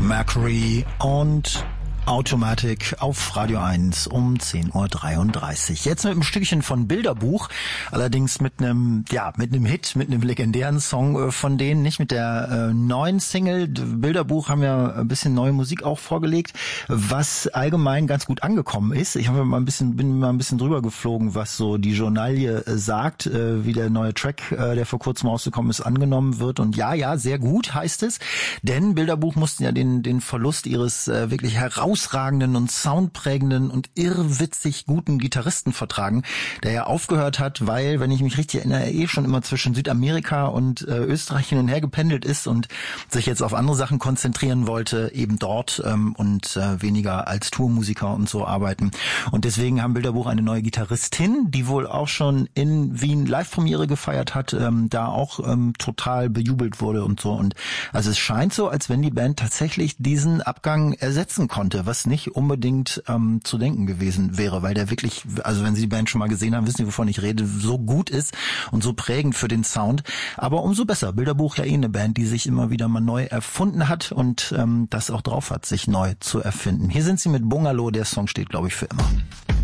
Mercury und Automatic auf Radio 1 um 10:33 Uhr. Jetzt mit einem Stückchen von Bilderbuch, allerdings mit einem Hit, mit einem legendären Song von denen, nicht mit der neuen Single. Bilderbuch haben ja ein bisschen neue Musik auch vorgelegt, was allgemein ganz gut angekommen ist. Ich bin mal ein bisschen drüber geflogen, was so die Journalie sagt, wie der neue Track, der vor kurzem rausgekommen ist, angenommen wird. Und ja, sehr gut heißt es, denn Bilderbuch mussten ja den Verlust ihres wirklich herausragenden und soundprägenden und irrwitzig guten Gitarristen vertragen, der ja aufgehört hat, weil, wenn ich mich richtig erinnere, er schon immer zwischen Südamerika und Österreich hin und her gependelt ist und sich jetzt auf andere Sachen konzentrieren wollte, eben dort und weniger als Tourmusiker und so arbeiten. Und deswegen haben Bilderbuch eine neue Gitarristin, die wohl auch schon in Wien Live-Premiere gefeiert hat, da auch total bejubelt wurde und so. Und also es scheint so, als wenn die Band tatsächlich diesen Abgang ersetzen konnte, was nicht unbedingt zu denken gewesen wäre, weil der wirklich, also wenn Sie die Band schon mal gesehen haben, wissen Sie, wovon ich rede, so gut ist und so prägend für den Sound. Aber umso besser. Bilderbuch ja eine Band, die sich immer wieder mal neu erfunden hat und das auch drauf hat, sich neu zu erfinden. Hier sind sie mit Bungalow, der Song steht, glaube ich, für immer.